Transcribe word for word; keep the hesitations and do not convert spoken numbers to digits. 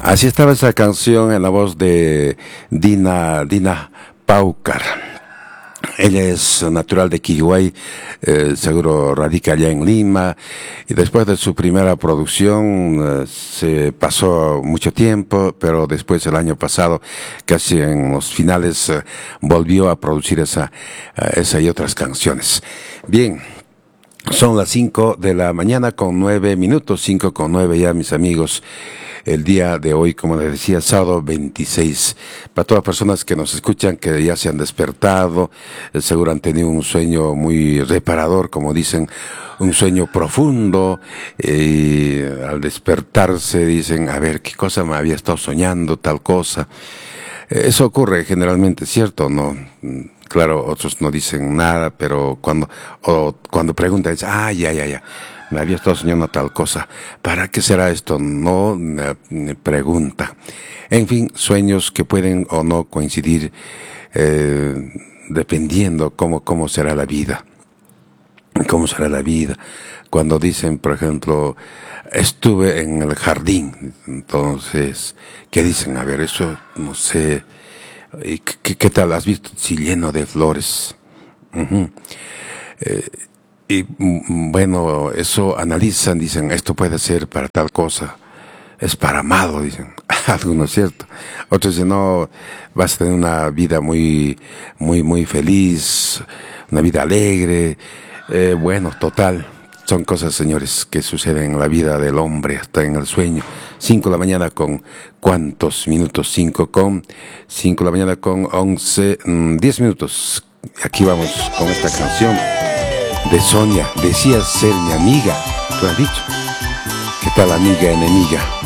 Así estaba esa canción en la voz de Dina, Dina Paucar. Ella es natural de Quilluay, eh, seguro radica allá en Lima, y después de su primera producción eh, se pasó mucho tiempo, pero después el año pasado, casi en los finales, eh, volvió a producir esa, eh, esa y otras canciones. Bien. Son las cinco de la mañana con nueve minutos, cinco con nueve ya, mis amigos. El día de hoy, como les decía, sábado veintiséis. Para todas las personas que nos escuchan, que ya se han despertado, eh, seguro han tenido un sueño muy reparador, como dicen, un sueño profundo, y al despertarse dicen, a ver, ¿qué cosa me había estado soñando, tal cosa? Eh, Eso ocurre generalmente, ¿cierto? No. Claro, otros no dicen nada, pero cuando, o cuando preguntan, dicen, ah, ya, ya, ya, me había estado soñando tal cosa. ¿Para qué será esto? No eh, pregunta. En fin, sueños que pueden o no coincidir, eh, dependiendo cómo, cómo será la vida. ¿Cómo será la vida? Cuando dicen, por ejemplo, estuve en el jardín, entonces, ¿qué dicen? A ver, eso, no sé. ¿Y qué, qué tal has visto? Sí, lleno de flores. Uh-huh. eh, y mm, bueno, eso analizan, dicen, esto puede ser para tal cosa. Es para amado, dicen. Algunos, ¿cierto? Otros dicen, no, vas a tener una vida muy, muy, muy feliz, una vida alegre. Eh, bueno, total. Son cosas, señores, que suceden en la vida del hombre, hasta en el sueño. Cinco de la mañana con cuántos minutos, cinco con, cinco de la mañana con once, mm, diez minutos. Aquí vamos con esta canción de Sonia. Decías ser mi amiga, tú has dicho. ¿Qué tal, amiga enemiga?